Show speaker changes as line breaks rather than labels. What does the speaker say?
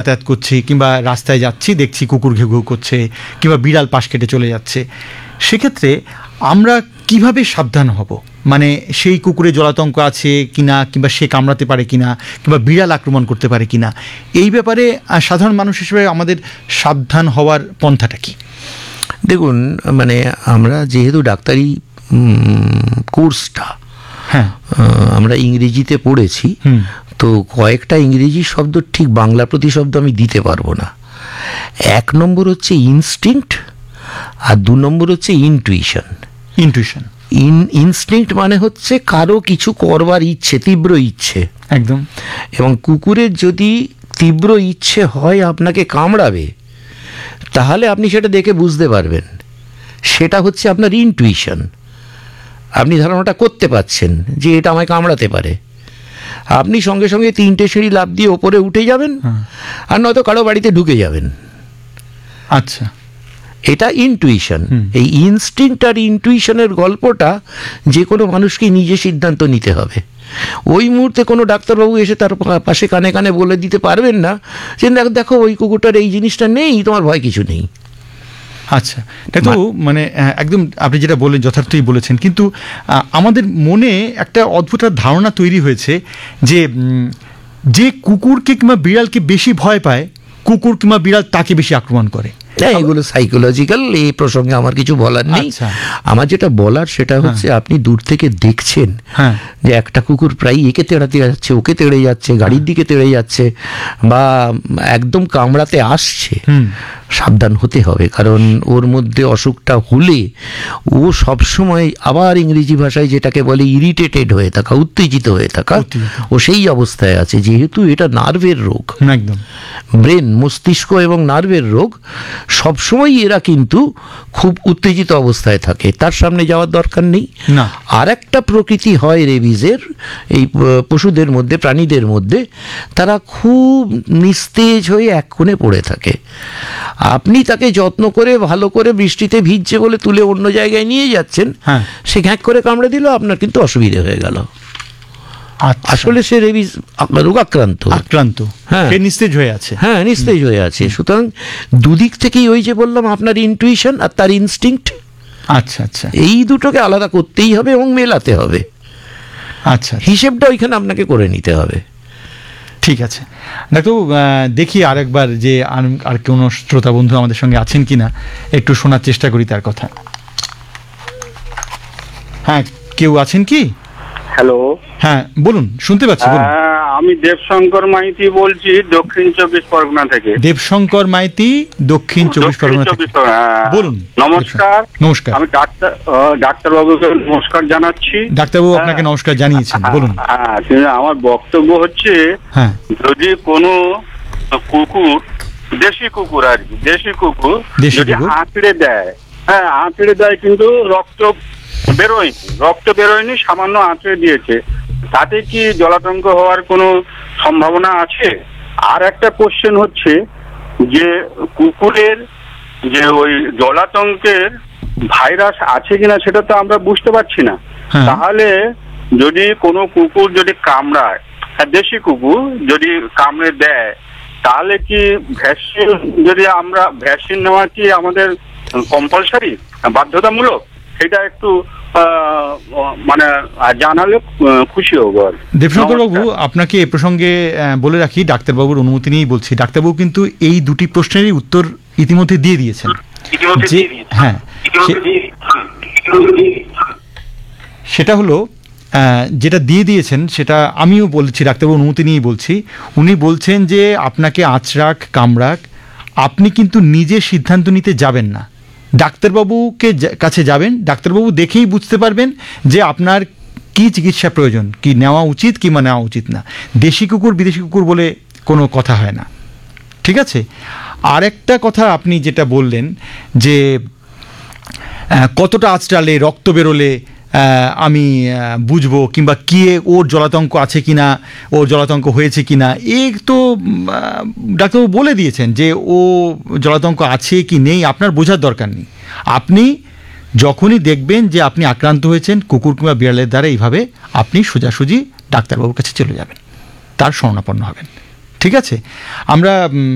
যাতায়াত করছি কিংবা রাস্তায় যাচ্ছি, দেখছি কুকুর ঘেউ ঘেউ করছে কিংবা বিড়াল পাশ কেটে চলে যাচ্ছে, সেক্ষেত্রে আমরা কিভাবে সাবধান হব? মানে সেই কুকুরে জলাতঙ্ক আছে কিনা, কিংবা সে কামড়াতে পারে কিনা, কিংবা বিড়াল আক্রমণ করতে পারে কিনা, এই ব্যাপারে সাধারণ মানুষ হিসেবে আমাদের সাবধান হওয়ার পন্থাটা কি?
দেখুন, মানে আমরা যেহেতু ডাক্তারি কোর্সটা আমরা ইংরেজিতে পড়েছি, তো কয়েকটা ইংরেজি শব্দ ঠিক বাংলা প্রতিশব্দ আমি দিতে পারবো না। 1 নম্বর হচ্ছে ইনস্টিংক্ট, আর 2 নম্বর হচ্ছে ইনটুইশন। ইনস্টিংক্ট মানে হচ্ছে কারো কিছু করবার ইচ্ছে, তীব্র ইচ্ছে,
একদম।
এবং কুকুরের যদি তীব্র ইচ্ছে হয় আপনাকে কামড়াবে, তাহলে আপনি সেটা দেখে বুঝতে পারবেন, সেটা হচ্ছে আপনার ইনটুইশন। আপনি ধারণাটা করতে পারছেন যে এটা আমায় কামড়াতে পারে, আপনি সঙ্গে সঙ্গে 3টে সিঁড়ি লাফ দিয়ে ওপরে উঠে যাবেন, আর নয়তো কারো বাড়িতে ঢুকে যাবেন।
আচ্ছা,
এটা ইনটুইশন। এই ইনস্টিংক্ট আর ইনটুইশনের গল্পটা যে কোনো মানুষকে নিজে সিদ্ধান্ত নিতে হবে। ওই মুহূর্তে কোনো ডাক্তারবাবু এসে তার পাশে কানে কানে বলে দিতে পারবেন না যে দেখো ওই কুকুরটার এই জিনিসটা নেই, তোমার ভয় কিছু নেই।
আচ্ছা, তো মানে একদম আপনি যেটা বললেন যথার্থই বলেছেন, কিন্তু আমাদের মনে একটা অদ্ভুত ধারণা তৈরি হয়েছে যে যে কুকুরকে কিংবা বিড়ালকে বেশি ভয় পায়, কুকুর কিংবা বিড়াল তাকে বেশি আক্রমণ করে।
এগুলো সাইকোলজিক্যাল, এই প্রসঙ্গে আমার কিছু বলার নেই। আমার যেটা বলার সেটা হচ্ছে, আপনি দূর থেকে দেখছেন যে একটা কুকুর প্রায় একে তেড়াতে যাচ্ছে, ওকে তেড়ে যাচ্ছে, গাড়ির দিকে তেড়ে যাচ্ছে, বা একদম কামড়াতে আসছে, সাবধান হতে হবে। কারণ ওর মধ্যে অসুখটা হলে ও সবসময়, আবার ইংরেজি ভাষায় যেটাকে বলে ইরিটেটেড হয়ে থাকা, উত্তেজিত হয়ে থাকা, ও সেই অবস্থায় আছে। যেহেতু এটা নার্ভের রোগ, একদম ব্রেন, মস্তিষ্ক এবং নার্ভের রোগ, সবসময় এরা কিন্তু খুব উত্তেজিত অবস্থায় থাকে, তার সামনে যাওয়ার দরকার নেই। আর একটা প্রকৃতি হয় রেবিজের, এই পশুদের মধ্যে, প্রাণীদের মধ্যে, তারা খুব নিস্তেজ হয়ে এক কোণে পড়ে থাকে। আপনি তাকে যত্ন করে ভালো করে বৃষ্টিতে ভিজছে বলে তুলে অন্য জায়গায় নিয়ে যাচ্ছেন, সে ঘ্যাঁক করে কামড়ে দিল, আপনার কিন্তু অসুবিধা হয়ে গেল। আসলে সে রেবিজ রোগাক্রান্ত,
নিস্তেজ হয়ে আছে।
হ্যাঁ, নিস্তেজ হয়ে আছে। সুতরাং দুদিক থেকেই, ওই যে বললাম, আপনার ইনটুইশন আর তার ইনস্টিংক্ট,
আচ্ছা আচ্ছা,
এই দুটোকে আলাদা করতেই হবে এবং মেলাতে হবে।
আচ্ছা,
হিসেবটা ওইখানে আপনাকে করে নিতে হবে।
ঠিক আছে ডাক্তারবাবু, দেখি আরেকবার যে আর কোনো শ্রোতা বন্ধু আমাদের সঙ্গে আছেন কিনা, একটু শোনার চেষ্টা করি তার কথা। হ্যাঁ, কেউ আছেন কি?
হ্যালো,
হ্যাঁ বলুন, শুনতে পাচ্ছি।
আমি দেবশঙ্কর মাইতি বলছি, দক্ষিণ 24 পরগনা থেকে।
দেবশঙ্কর মাইতি, দক্ষিণ 24 পরগনা থেকে। বলুন।
নমস্কার।
নমস্কার।
আমি ডাক্তারবাবুকে নমস্কার জানাচ্ছি।
ডাক্তারবাবু আপনাকে নমস্কার জানিয়েছেন, বলুন।
আমার বক্তব্য হচ্ছে, যদি কোনো কুকুর, দেশি কুকুর আর কি, দেশি কুকুর যদি আঁচড়ে দেয়, আঁচড়ে দেয়, কিন্তু রক্ত বেরোয়নি, সামান্য আঁচড়ে দিয়েছে, তাতে কি জলাতঙ্ক হওয়ার কোনো সম্ভাবনা আছে? আর একটা কোশ্চেন হচ্ছে যে, কুকুরের যে ওই জলাতঙ্কের ভাইরাস আছে কিনা সেটা তো আমরা বুঝতে পারছি না। তাহলে যদি কোনো কুকুর যদি কামড়ায়, দেশি কুকুর যদি কামড়ে দেয়, তাহলে কি ভ্যাকসিন, যদি আমরা ভ্যাকসিন নেওয়া কি আমাদের কম্পালসারি, বাধ্যতামূলক? সেটা একটু মানে জানালে খুশি হবো।
দেবশঙ্কর বাবু, আপনাকে এ প্রসঙ্গে বলে রাখি, ডাক্তারবাবুর অনুমতি নিয়েই বলছি, ডাক্তারবাবু কিন্তু এই দুটি প্রশ্নেরই উত্তর ইতিমধ্যে দিয়ে দিয়েছেন। হ্যাঁ, সেটা হলো, যেটা দিয়ে দিয়েছেন সেটা আমিও বলছি, ডাক্তারবাবু অনুমতি নিয়েই বলছি। উনি বলছেন যে আপনাকে আঁচড়াক কামড়াক, আপনি কিন্তু নিজে সিদ্ধান্ত নিতে যাবেন না, ডাক্তারবাবুকে কাছে যাবেন, ডাক্তারবাবু দেখেই বুঝতে পারবেন যে আপনার কি চিকিৎসা প্রয়োজন, কি নেওয়া উচিত কি নেওয়া উচিত না। দেশি কুকুর বিদেশি কুকুর বলে কোনো কথা হয় না, ঠিক আছে? আর একটা কথা আপনি যেটা বললেন যে কতটা আঁচড়ালে, রক্ত বেরোলে আমি বুঝবো, কিংবা কি ওর জলাতঙ্ক আছে কিনা, ওর জলাতঙ্ক হয়েছে কিনা, এই তো ডাক্তারবাবু বলে দিয়েছেন যে ও জলাতঙ্ক আছে কি নেই আপনার বোঝার দরকার নেই। আপনি যখনই দেখবেন যে আপনি আক্রান্ত হয়েছেন কুকুর কিংবা বিড়ালের দ্বারা, এইভাবে আপনি সোজাসুজি ডাক্তারবাবুর কাছে চলে যাবেন, তার শরণাপন্ন হবেন, ঠিক আছে? আমরা